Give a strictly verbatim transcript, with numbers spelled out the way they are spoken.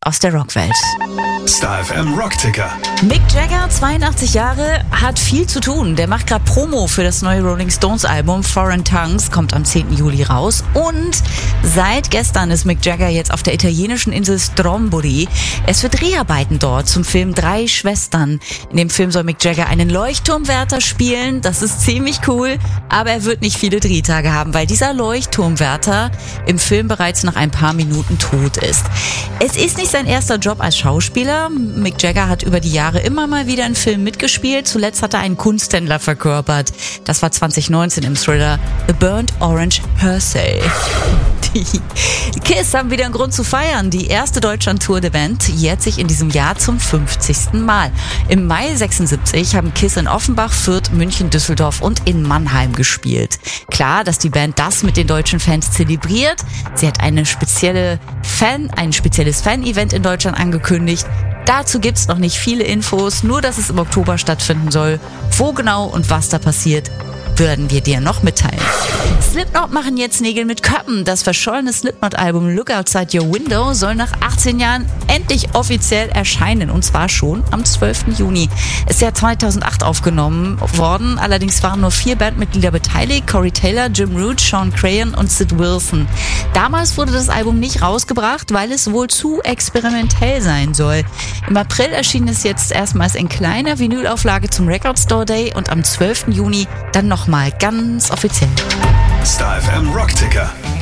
aus der Rockwelt. Star F M Rockticker. Mick Jagger, zweiundachtzig Jahre, hat viel zu tun. Der macht gerade Promo für das neue Rolling Stones Album Foreign Tongues, kommt am zehnten Juli raus. Und seit gestern ist Mick Jagger jetzt auf der italienischen Insel Stromboli. Er ist für Dreharbeiten dort zum Film Drei Schwestern. In dem Film soll Mick Jagger einen Leuchtturmwärter spielen. Das ist ziemlich cool, aber er wird nicht viele Drehtage haben, weil dieser Leuchtturmwärter im Film bereits nach ein paar Minuten tot ist. Es ist nicht sein erster Job als Schauspieler. Mick Jagger hat über die Jahre immer mal wieder in Filmen mitgespielt. Zuletzt hat er einen Kunsthändler verkörpert. Das war zwanzig neunzehn im Thriller The Burnt Orange Hersey. Die Kiss haben wieder einen Grund zu feiern. Die erste Deutschland-Tour der Band jährt sich in diesem Jahr zum fünfzigsten Mal. Im Mai sechsundsiebzig haben Kiss in Offenbach, Fürth, München, Düsseldorf und in Mannheim gespielt. Klar, dass die Band das mit den deutschen Fans zelebriert. Sie hat eine spezielle Fan, ein spezielles Fan-Event in Deutschland angekündigt. Dazu gibt's noch nicht viele Infos, nur dass es im Oktober stattfinden soll. Wo genau und was da passiert, würden wir dir noch mitteilen. Slipknot machen jetzt Nägel mit Köppen. Das verschollene Slipknot-Album Look Outside Your Window soll nach achtzehn Jahren endlich offiziell erscheinen. Und zwar schon am zwölften Juni. Ist ja zweitausendacht aufgenommen worden. Allerdings waren nur vier Bandmitglieder beteiligt. Corey Taylor, Jim Root, Sean Crahan und Sid Wilson. Damals wurde das Album nicht rausgebracht, weil es wohl zu experimentell sein soll. Im April erschien es jetzt erstmals in kleiner Vinylauflage zum Record Store Day und am zwölften Juni dann nochmal ganz offiziell. Star F M Rockticker.